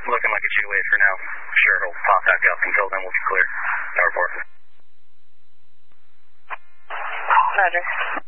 looking like a two-way for now. Sure, it'll pop back up. Until then, we'll be clear. No report. Roger.